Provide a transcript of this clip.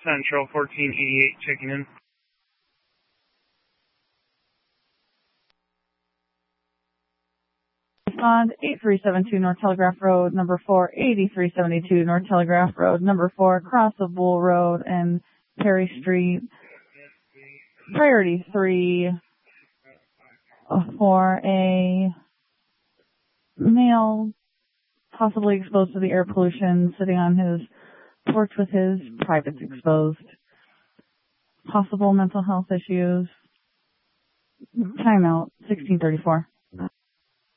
Central 1488 checking in. Respond 8372 North Telegraph Road, number 4, 8372 North Telegraph Road, number 4, across of Bull Road and Perry Street. Priority 3 for a male possibly exposed to the air pollution sitting on his porch with his privates exposed. Possible mental health issues. Timeout 1634.